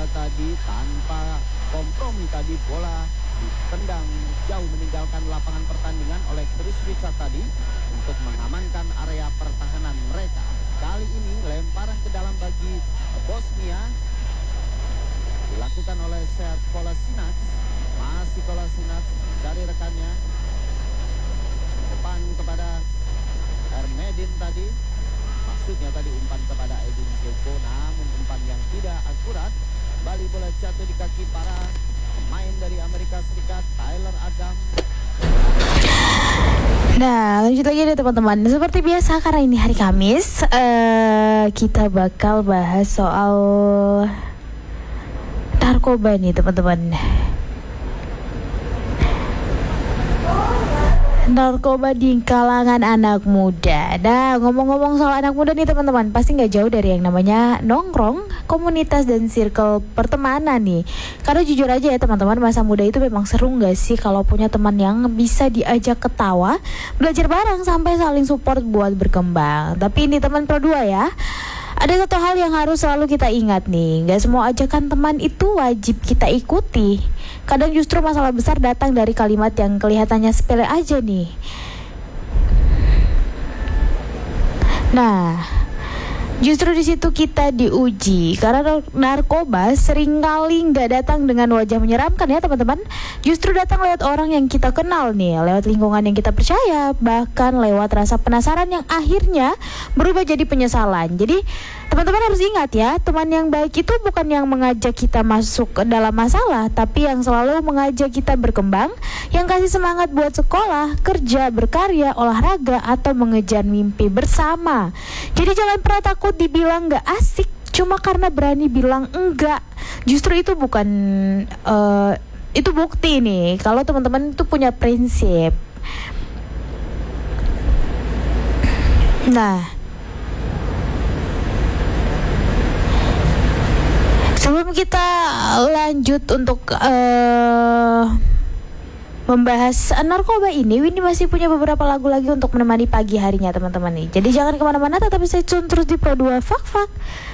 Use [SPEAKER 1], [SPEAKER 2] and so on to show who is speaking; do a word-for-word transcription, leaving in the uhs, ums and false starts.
[SPEAKER 1] bola tadi tanpa kompromi tadi, bola ditendang jauh meninggalkan lapangan pertandingan oleh Chris Richard tadi untuk mengamankan area pertahanan mereka. Kali ini lemparan ke dalam bagi Bosnia dilakukan oleh Sead Kolasinac. Masih Kolasinac dari rekannya, depan kepada Hermedin tadi, maksudnya tadi umpan kepada Edin Dzeko, namun umpan yang tidak akurat. Kembali bola jatuh di kaki para pemain dari Amerika Serikat, Tyler Adams.
[SPEAKER 2] Nah, lanjut lagi deh teman-teman. Seperti biasa karena ini hari Kamis, uh, kita bakal bahas soal narkoba nih teman-teman. Narkoba di kalangan anak muda. Nah, ngomong-ngomong soal anak muda nih teman-teman, pasti nggak jauh dari yang namanya nongkrong, komunitas dan circle pertemanan nih. Karena jujur aja ya teman-teman, masa muda itu memang seru nggak sih kalau punya teman yang bisa diajak ketawa, belajar bareng sampai saling support buat berkembang. Tapi ini teman pro dua ya. Ada satu hal yang harus selalu kita ingat nih, gak semua ajakan teman itu wajib kita ikuti. Kadang justru masalah besar datang dari kalimat yang kelihatannya sepele aja nih. Nah, justru di situ kita diuji karena narkoba seringkali nggak datang dengan wajah menyeramkan ya teman-teman. Justru datang lewat orang yang kita kenal nih, lewat lingkungan yang kita percaya, bahkan lewat rasa penasaran yang akhirnya berubah jadi penyesalan. Jadi teman-teman harus ingat ya, teman yang baik itu bukan yang mengajak kita masuk ke dalam masalah, tapi yang selalu mengajak kita berkembang, yang kasih semangat buat sekolah, kerja, berkarya, olahraga, atau mengejar mimpi bersama. Jadi jangan pernah takut dibilang gak asik cuma karena berani bilang enggak. Justru itu bukan uh, itu bukti nih kalau teman-teman itu punya prinsip. Nah, sebelum kita lanjut untuk uh, membahas narkoba ini, Windy masih punya beberapa lagu lagi untuk menemani pagi harinya teman-teman nih. Jadi jangan kemana-mana, tetap stay tune terus di Pro dua Fak Fak.